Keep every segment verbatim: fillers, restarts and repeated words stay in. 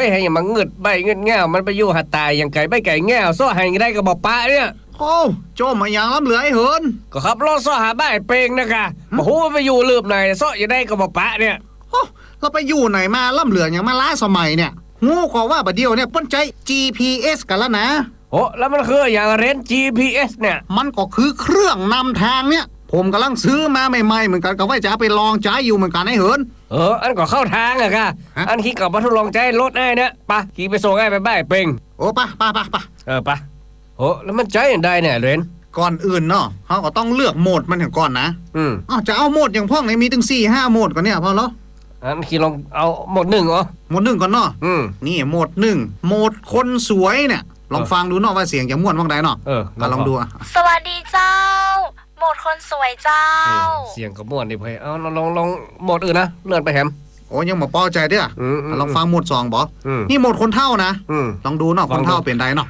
ยให้อย่ามาเงึดใบเงึดแง่วมันไปอยู่หัดตายอย่างไก่ใบไก่แง่วซ้อหายได้ก็บอกปะเนี่ยโอ้โจมมาอย่างล้ำเหลือไอ้เหินก็ขับรถซ้อหาบ้านเปงนะคะบอกหูมันไปอยู่ลืบไหนซ้ออย่าได้ก็บอกปะเนี่ยโอ้เราไปอยู่ไหนมาล้ำเหลืออย่างมาล้าสมัยเนี่ยงูก็ว่าบัดเดียวเนี่ยเปิ้นใจ จี พี เอส กันแล้วนะโอ้แล้วมันคืออย่างเรน จี พี เอส เนี่ยมันก็คือเครื่องนำทางเนี่ยผมกำลังซื้อมาใหม่ๆเหมือนกันก็ว่าจะเอาไปลองใช้อยู่เหมือนกันไอ้เหินเอออันก็เข้าทางอะค่ะอันขี่กับมาทดลองใจรถไอ้เนี่ยปะขี่ไปส่งไอ้ไปบ้านเปงโอ้ปะปะปะปะเออปะโอ้แล้วมันใจอย่างใดเนี่ยเรนก่อนอื่นเนาะเขาก็ต้องเลือกโหมดมันถึงก่อนนะอืมอ๋อจะเอาโหมดอย่างพวกไหนมีถึงสี่ห้าโหมดก่อนเนี่ยพอแล้วอันขี่ลองเอาโหมดหนึ่งเหรอโหมดหนึ่งก่อนเนาะอืมนี่โหมดหนึ่งโหมดคนสวยเนี่ยลองฟังดูเนาะว่าเสียงจะม่วนบ้างใดเนาะเออลองดูอ่ะสวัสดีเจ้าโหมดคนสวยเจ้าเสียงก็ม่วนดิเพ่เอาลองลองโหมดอื่นนะเลื่อนไปแฮมโอ้ยังมาป้อใจเด้อลองฟังโหมดสองบอนี่โหมดคนเท่านะลองดูเนาะคนเท่าเปลี่ยนใดเนาะ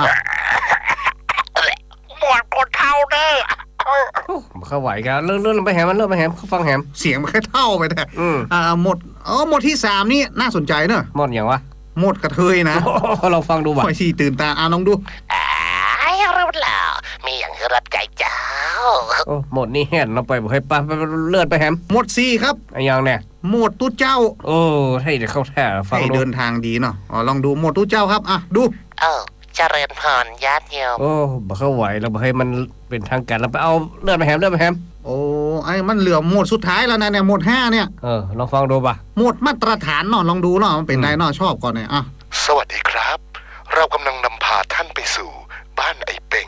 โหมดคนเท่าเด้อเขาไหวกันเลื่อนเลื่อนไปแฮมมันเลื่อนไปแฮมเขาฟังแฮมเสียงมันแค่เท่าไปแต่อ่าโหมดอ๋อโหมดที่สามนี่น่าสนใจเนอะโหมดอย่างวะโหมดกระเทยนะลองฟังดูบ่คอยที่ตื่นตาอ่าลองดูไอ้รู้แล้วมีอย่างรับใจเจ้าโอ้โหมดนี้เห็นเราไปบอกให้ป้าเลื่อนไปแฮมโหมดสี่ครับไอ้ยังเนี่ยโหมดตู้เจ้าโอ้ให้เดี๋ยวเข้าแท้ฟังดูเดินทางดีเนาะอ๋อลองดูโหมดตู้เจ้าครับอ่ะดูเออเจริญพรญาติโยมโอ้บอกเขาไหวเราบอกให้มันเป็นทางการเราไปเอาเลื่อนไปแฮมเลื่อนไปแฮมโอ้ไอ้มันเหลือโหมดสุดท้ายแล้วนะเนี่ยโหมดห้าเนี่ยเออลองฟังดูป่ะโหมดมาตรฐานเนาะลองดูเนาะมันเป็นไงเนาะชอบก่อนเนี่ยอ่ะสวัสดีครับเรากำลังนำพาท่านไปสู่บ้านไอ้เป็ง